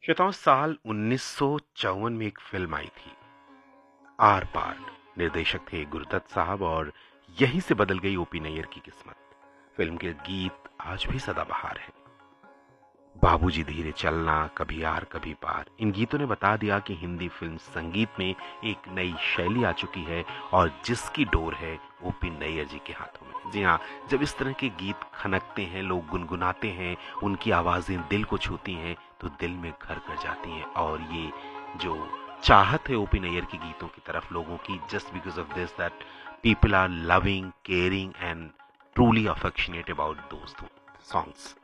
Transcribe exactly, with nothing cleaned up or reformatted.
श्रोताओं, साल उन्नीस सौ चौवन में एक फिल्म आई थी, आर पार। निर्देशक थे गुरुदत्त साहब और यहीं से बदल गई ओपी नैयर की किस्मत। फिल्म के गीत आज भी सदाबहार हैं। बाबूजी धीरे चलना, कभी यार कभी पार, इन गीतों ने बता दिया कि हिंदी फिल्म संगीत में एक नई शैली आ चुकी है और जिसकी डोर है ओपी नैयर जी के हाथों में। जी हाँ, जब इस तरह के गीत खनकते हैं, लोग गुनगुनाते हैं, उनकी आवाजें दिल को छूती हैं तो दिल में घर कर जाती हैं। और ये जो चाहत है ओपी नैयर के गीतों की तरफ लोगों की, just because of this that people are loving, caring and truly affectionate about those songs.